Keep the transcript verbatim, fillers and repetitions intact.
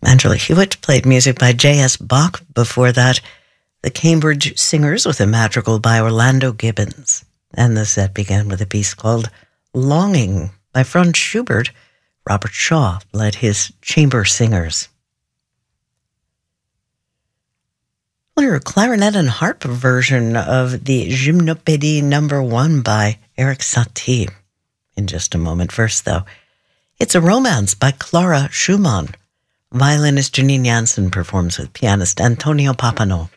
Angela Hewitt played music by J S. Bach. Before that, the Cambridge Singers with a Madrigal by Orlando Gibbons. And the set began with a piece called Longing by Franz Schubert. Robert Shaw led his chamber singers. Well, a clarinet and harp version of the Gymnopédie number one by Erik Satie. In just a moment. First, though, It's a Romance by Clara Schumann. Violinist Janine Jansen performs with pianist Antonio Pappano.